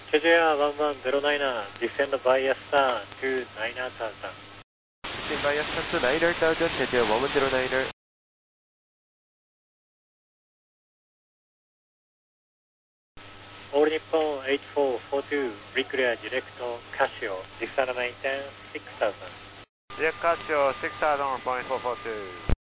KJR 1109, descend via star to 9000. Descend via star to 9000, KJR 1109er. All Nippon 8442, reclear direct Casio, descend maintain 6000. Direct Casio 6000, point 442.